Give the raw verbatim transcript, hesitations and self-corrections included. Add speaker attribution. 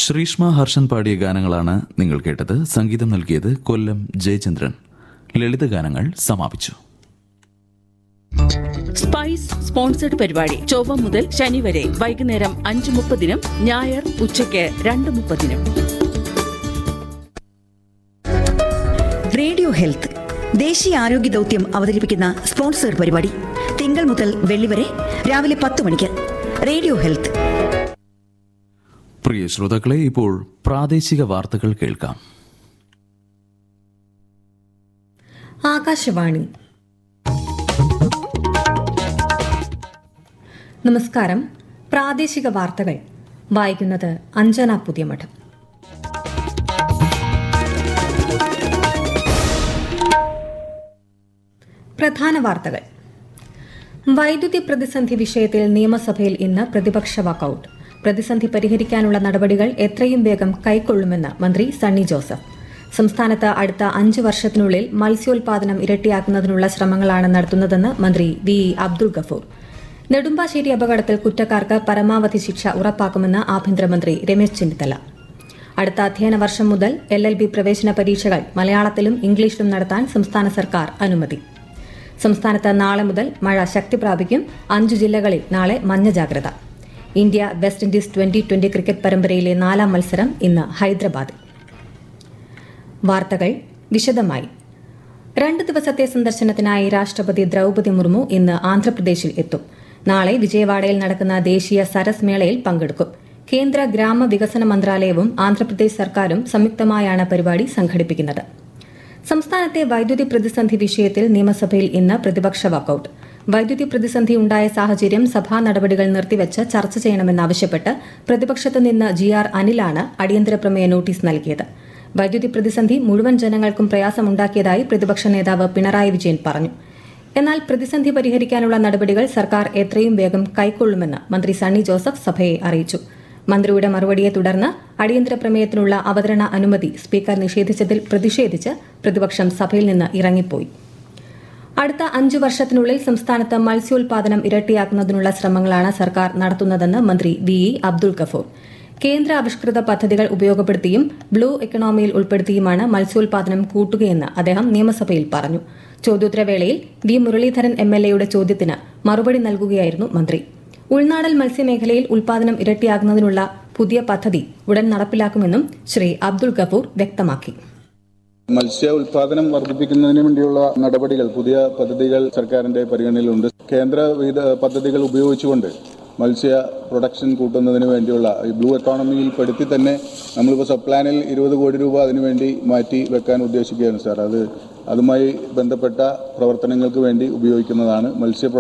Speaker 1: ശ്രീഷ്മ ഹർഷൻ പാടിയ ഗാനങ്ങളാണ് നിങ്ങൾ കേട്ടത്. സംഗീതം നൽകിയത് കൊല്ലം ജയചന്ദ്രൻ. ലളിതഗാനങ്ങൾ സമാപിച്ചു.
Speaker 2: സ്പൈസ് സ്പോൺസർഡ് പരിപാടി ചൊവ്വ മുതൽ ശനി വരെ വൈകുന്നേരം അഞ്ച് മുപ്പതിനും ഞായർ ഉച്ചയ്ക്ക് രണ്ട് മുപ്പതിനും.
Speaker 3: റേഡിയോ ഹെൽത്ത് ദേശീയ ആരോഗ്യ ദൗത്യം അവതരിപ്പിക്കുന്ന സ്പോൺസർഡ് പരിപാടി തിങ്കൾ മുതൽ വെള്ളി വരെ രാവിലെ പത്ത് മണിക്ക്. Radio health.
Speaker 1: പ്രിയ ശ്രോതാക്കളെ, ഇപ്പോൾ പ്രാദേശിക വാർത്തകൾ കേൾക്കാം.
Speaker 4: ആകാശവാണി. നമസ്കാരം. പ്രാദേശിക വാർത്തകൾ വായിക്കുന്നത് അഞ്ജന പുതിയമഠം. പ്രധാന വാർത്തകൾ. വൈദ്യുതി പ്രതിസന്ധി വിഷയത്തിൽ നിയമസഭയിൽ ഇന്ന് പ്രതിപക്ഷ വാക്കൌട്ട്. പ്രതിസന്ധി പരിഹരിക്കാനുള്ള നടപടികൾ എത്രയും വേഗം കൈക്കൊള്ളുമെന്ന് മന്ത്രി സണ്ണി ജോസഫ്. സംസ്ഥാനത്ത് അടുത്ത അഞ്ച് വർഷത്തിനുള്ളിൽ മത്സ്യോൽപാദനം ഇരട്ടിയാക്കുന്നതിനുള്ള ശ്രമങ്ങളാണ് നടത്തുന്നതെന്ന് മന്ത്രി വി ഇ അബ്ദുൾ ഗഫൂർ. നെടുമ്പാശ്ശേരി അപകടത്തിൽ കുറ്റക്കാർക്ക് പരമാവധി ശിക്ഷ ഉറപ്പാക്കുമെന്ന് ആഭ്യന്തരമന്ത്രി രമേശ് ചെന്നിത്തല. അടുത്ത അധ്യയന വർഷം മുതൽ എൽ എൽ ബി പ്രവേശന പരീക്ഷകൾ മലയാളത്തിലും ഇംഗ്ലീഷിലും നടത്താൻ സംസ്ഥാന സർക്കാർ അനുമതി. സംസ്ഥാനത്ത് നാളെ മുതൽ മഴ ശക്തി പ്രാപിക്കും. അഞ്ചു ജില്ലകളിൽ നാളെ മഞ്ഞ ജാഗ്രത. India west Indies twenty twenty cricket പരമ്പരയിലെ നാലാം മത്സരം ഇന്ന് ഹൈദരാബാദിൽ. വാർത്തകൾ വിശദമായി. രണ്ട് ദിവസത്തെ സന്ദർശനത്തിനായി രാഷ്ട്രപതി ദ്രൌപദി മുർമു ഇന്ന് ആന്ധ്രാപ്രദേശിൽ എത്തും. നാളെ വിജയവാഡയിൽ നടക്കുന്ന ദേശീയ സരസ് മേളയിൽ പങ്കെടുക്കും. കേന്ദ്ര ഗ്രാമവികസന മന്ത്രാലയവും ആന്ധ്രാപ്രദേശ് സർക്കാരും സംയുക്തമായാണ് പരിപാടി സംഘടിപ്പിക്കുന്നത്. സംസ്ഥാനത്തെ വൈദ്യുതി പ്രതിസന്ധി വിഷയത്തിൽ നിയമസഭയിൽ ഇന്ന് പ്രതിപക്ഷ വാക്കൌട്ട്. വൈദ്യുതി പ്രതിസന്ധി ഉണ്ടായ സാഹചര്യം സഭാ നടപടികൾ നിർത്തിവച്ച് ചർച്ച ചെയ്യണമെന്നാവശ്യപ്പെട്ട് പ്രതിപക്ഷത്തു നിന്ന് ജി ആർ അനിലാണ് അടിയന്തര പ്രമേയ നോട്ടീസ് നൽകിയത്. വൈദ്യുതി പ്രതിസന്ധി മുഴുവൻ ജനങ്ങൾക്കും പ്രയാസമുണ്ടാക്കിയതായി പ്രതിപക്ഷ നേതാവ് പിണറായി വിജയൻ പറഞ്ഞു. എന്നാൽ പ്രതിസന്ധി പരിഹരിക്കാനുള്ള നടപടികൾ സർക്കാർ എത്രയും വേഗം കൈക്കൊള്ളുമെന്ന് മന്ത്രി സണ്ണി ജോസഫ് സഭയെ അറിയിച്ചു. മന്ത്രിയുടെ മറുപടിയെ തുടർന്ന് അടിയന്തര പ്രമേയത്തിനുള്ള അവതരണ അനുമതി സ്പീക്കർ നിഷേധിച്ചതിൽ പ്രതിഷേധിച്ച് പ്രതിപക്ഷം സഭയിൽ നിന്ന് ഇറങ്ങിപ്പോയി. അടുത്ത അഞ്ചു വർഷത്തിനുള്ളിൽ സംസ്ഥാനത്ത് മത്സ്യോൽപാദനം ഇരട്ടിയാക്കുന്നതിനുള്ള ശ്രമങ്ങളാണ് സർക്കാർ നടത്തുന്നതെന്ന് മന്ത്രി വി ഇ അബ്ദുൾ ഗഫൂർ. കേന്ദ്ര ആവിഷ്കൃത പദ്ധതികൾ ഉപയോഗപ്പെടുത്തിയും ബ്ലൂ എക്കണോമിയിൽ ഉൾപ്പെടുത്തിയുമാണ് മത്സ്യോൽപാദനം കൂട്ടുകയെന്ന് അദ്ദേഹം നിയമസഭയിൽ പറഞ്ഞു. ചോദ്യോത്തരവേളയിൽ വി മുരളീധരൻ എം എൽ എയുടെ ചോദ്യത്തിന് മറുപടി നൽകുകയായിരുന്നു മന്ത്രി. ഉൾനാടൻ മത്സ്യമേഖലയിൽ ഉൽപാദനം ഇരട്ടിയാകുന്നതിനുള്ള പുതിയ പദ്ധതി ഉടൻ നടപ്പിലാക്കുമെന്നും ശ്രീ അബ്ദുൾ ഗഫൂർ വ്യക്തമാക്കി.
Speaker 5: മത്സ്യ ഉൽപാദനം വർദ്ധിപ്പിക്കുന്നതിന് വേണ്ടിയുള്ള നടപടികൾ, പുതിയ പദ്ധതികൾ സർക്കാരിന്റെ പരിഗണനയിലുണ്ട്. കേന്ദ്ര വിവിധ പദ്ധതികൾ ഉപയോഗിച്ചുകൊണ്ട് മത്സ്യ പ്രൊഡക്ഷൻ കൂട്ടുന്നതിന് വേണ്ടിയുള്ള ഈ ബ്ലൂ എക്കോണമിയിൽ പെടുത്തി തന്നെ നമ്മളിപ്പോൾ സബ് പ്ലാനിൽ ഇരുപത് കോടി രൂപ അതിനുവേണ്ടി മാറ്റി വെക്കാൻ ഉദ്ദേശിക്കുകയാണ് സാർ. അത് അതുമായി ബന്ധപ്പെട്ട പ്രവർത്തനങ്ങൾക്ക് വേണ്ടി ഉപയോഗിക്കുന്നതാണ്. മത്സ്യ